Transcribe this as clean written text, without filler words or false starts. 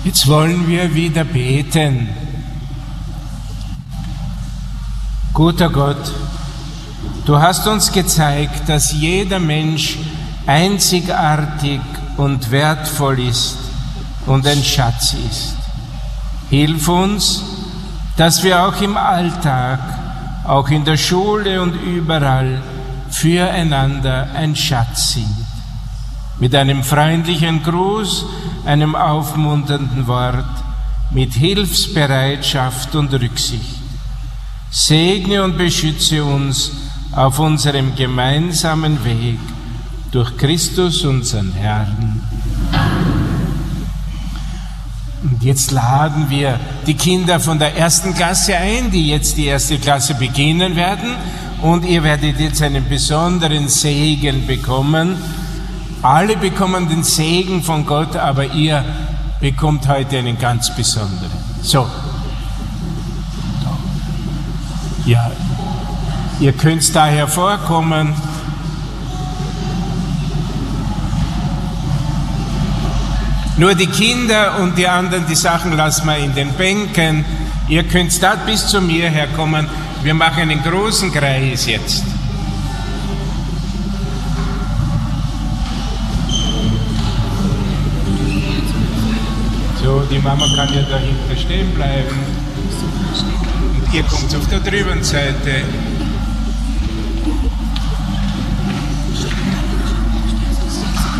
Jetzt wollen wir wieder beten. Guter Gott, du hast uns gezeigt, dass jeder Mensch einzigartig und wertvoll ist und ein Schatz ist. Hilf uns, dass wir auch im Alltag, auch in der Schule und überall füreinander ein Schatz sind. Mit einem freundlichen Gruß, einem aufmunternden Wort, mit Hilfsbereitschaft und Rücksicht. Segne und beschütze uns auf unserem gemeinsamen Weg durch Christus, unseren Herrn. Und jetzt laden wir die Kinder von der 1. Klasse ein, die jetzt die 1. Klasse beginnen werden. Und ihr werdet jetzt einen besonderen Segen bekommen. Alle bekommen den Segen von Gott, aber ihr bekommt heute einen ganz besonderen. So. Ja, ihr könnt da hervorkommen. Nur die Kinder und die anderen, die Sachen lassen wir in den Bänken. Ihr könnt da bis zu mir herkommen. Wir machen einen großen Kreis jetzt. So, die Mama kann ja dahinter stehen bleiben. Und ihr kommt auf der drüben Seite.